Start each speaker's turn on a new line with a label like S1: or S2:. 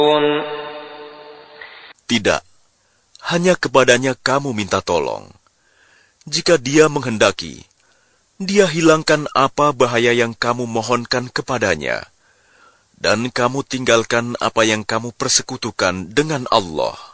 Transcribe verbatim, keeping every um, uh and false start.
S1: Tidak, hanya kepadanya kamu minta tolong. Jika dia menghendaki, dia hilangkan apa bahaya yang kamu mohonkan kepadanya, dan kamu tinggalkan apa yang kamu persekutukan dengan Allah.